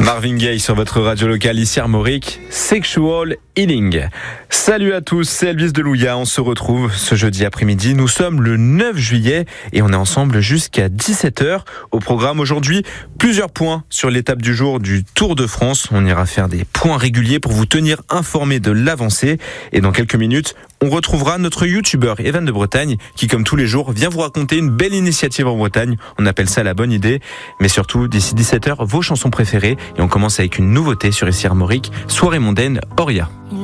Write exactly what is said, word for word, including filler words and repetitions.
Marvin Gaye sur votre radio locale ici Armorique, Sexual Healing. Salut à tous, c'est Elvis de Louia. On se retrouve ce jeudi après-midi. Nous sommes le neuf juillet et on est ensemble jusqu'à dix-sept heures. Au programme aujourd'hui, plusieurs points sur l'étape du jour du Tour de France. On ira faire des points réguliers pour vous tenir informés de l'avancée. Et dans quelques minutes, on retrouvera notre youtubeur Evan de Bretagne qui, comme tous les jours, vient vous raconter une belle initiative en Bretagne. On appelle ça la bonne idée. Mais surtout, d'ici dix-sept heures, vos chansons préférées. Et on commence avec une nouveauté sur ici Armorique, Soirée mondaine, Oria.